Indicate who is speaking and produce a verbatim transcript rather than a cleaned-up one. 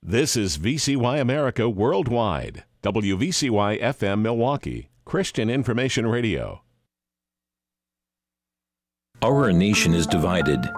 Speaker 1: This is V C Y America Worldwide, W V C Y F M Milwaukee, Christian Information Radio.
Speaker 2: Our nation is divided.